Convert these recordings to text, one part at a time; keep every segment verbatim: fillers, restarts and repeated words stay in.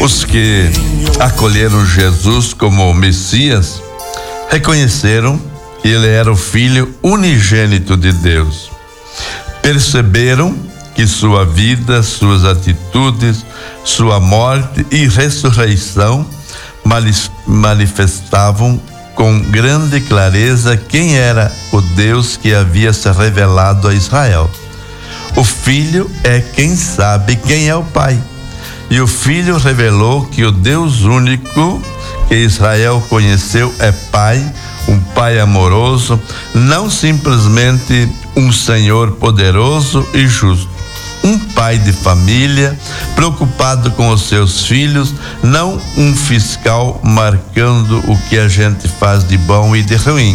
Os que acolheram Jesus como Messias reconheceram que ele era o Filho unigênito de Deus. Perceberam que sua vida, suas atitudes, sua morte e ressurreição manifestavam com grande clareza quem era o Deus que havia se revelado a Israel. O Filho é quem sabe quem é o Pai. E o Filho revelou que o Deus único que Israel conheceu é Pai, um Pai amoroso, não simplesmente um Senhor poderoso e justo. Um pai de família, preocupado com os seus filhos, não um fiscal marcando o que a gente faz de bom e de ruim.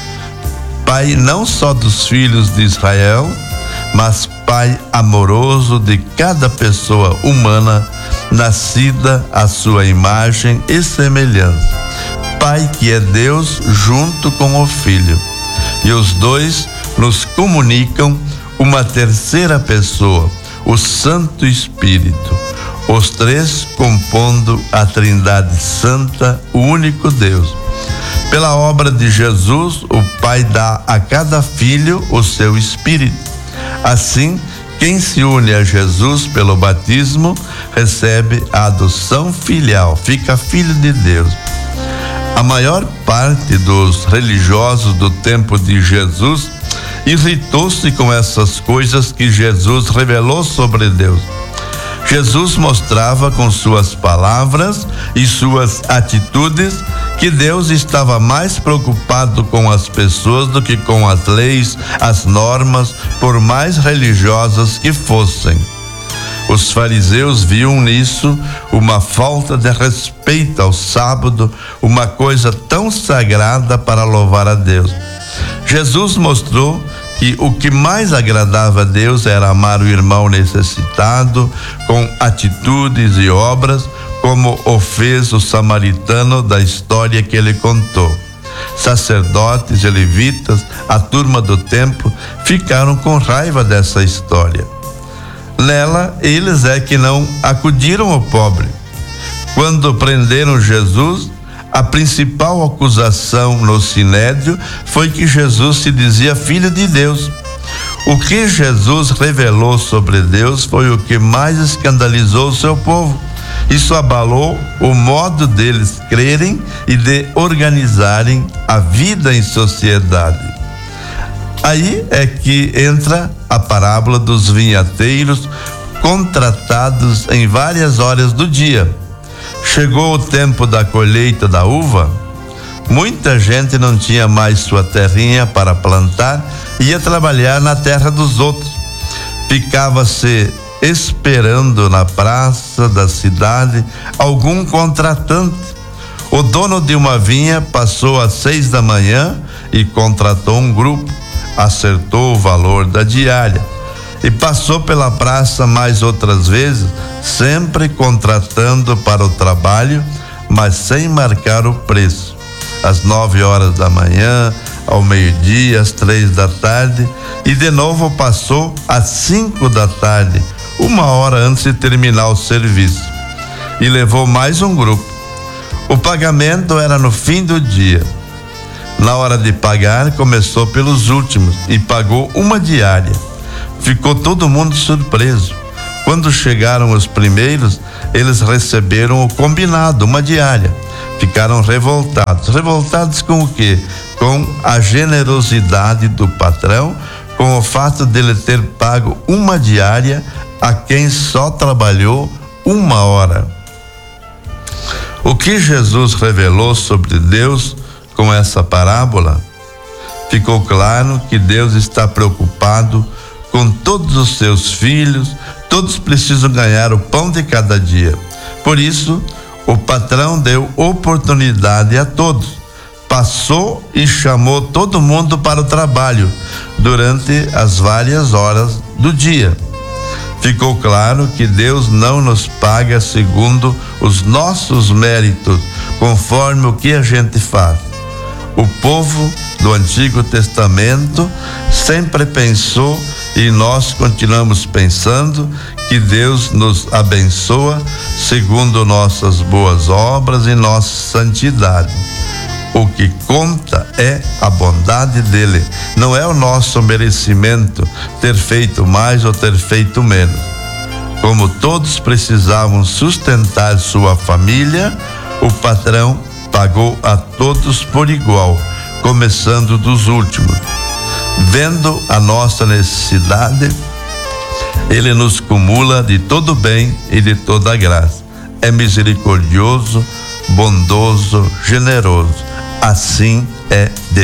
Pai não só dos filhos de Israel, mas Pai amoroso de cada pessoa humana, nascida à sua imagem e semelhança. Pai que é Deus junto com o Filho. E os dois nos comunicam uma terceira pessoa, o Santo Espírito. Os três compondo a Trindade Santa, o único Deus. Pela obra de Jesus, o Pai dá a cada filho o seu Espírito. Assim, quem se une a Jesus pelo batismo recebe a adoção filial, fica filho de Deus. A maior parte dos religiosos do tempo de Jesus irritou-se com essas coisas que Jesus revelou sobre Deus. Jesus mostrava com suas palavras e suas atitudes que Deus estava mais preocupado com as pessoas do que com as leis, as normas, por mais religiosas que fossem. Os fariseus viam nisso uma falta de respeito ao sábado, uma coisa tão sagrada para louvar a Deus. Jesus mostrou que o que mais agradava a Deus era amar o irmão necessitado com atitudes e obras, como o fez o samaritano da história que ele contou. Sacerdotes e levitas, a turma do templo, ficaram com raiva dessa história. Nela, eles é que não acudiram ao pobre. Quando prenderam Jesus, a principal acusação no Sinédrio foi que Jesus se dizia filho de Deus. O que Jesus revelou sobre Deus foi o que mais escandalizou o seu povo. Isso abalou o modo deles crerem e de organizarem a vida em sociedade. Aí é que entra a parábola dos vinhateiros contratados em várias horas do dia. Chegou o tempo da colheita da uva, muita gente não tinha mais sua terrinha para plantar, ia trabalhar na terra dos outros. Ficava-se esperando na praça da cidade algum contratante. O dono de uma vinha passou às seis da manhã e contratou um grupo, acertou o valor da diária e passou pela praça mais outras vezes, sempre contratando para o trabalho, mas sem marcar o preço. Às nove horas da manhã, ao meio-dia, às três da tarde, e de novo passou às cinco da tarde, uma hora antes de terminar o serviço, e levou mais um grupo. O pagamento era no fim do dia. Na hora de pagar, começou pelos últimos e pagou uma diária. Ficou todo mundo surpreso. Quando chegaram os primeiros, eles receberam o combinado, uma diária. Ficaram revoltados. Revoltados com o quê? Com a generosidade do patrão, com o fato dele ter pago uma diária a quem só trabalhou uma hora. O que Jesus revelou sobre Deus com essa parábola? Ficou claro que Deus está preocupado com todos os seus filhos, todos precisam ganhar o pão de cada dia. Por isso, o patrão deu oportunidade a todos. Passou e chamou todo mundo para o trabalho durante as várias horas do dia. Ficou claro que Deus não nos paga segundo os nossos méritos, conforme o que a gente faz. O povo do Antigo Testamento sempre pensou e nós continuamos pensando que Deus nos abençoa segundo nossas boas obras e nossa santidade. O que conta é a bondade dele, não é o nosso merecimento ter feito mais ou ter feito menos. Como todos precisavam sustentar sua família, o patrão pagou a todos por igual, começando dos últimos. Vendo a nossa necessidade, ele nos cumula de todo bem e de toda graça. É misericordioso, bondoso, generoso. Assim é Deus.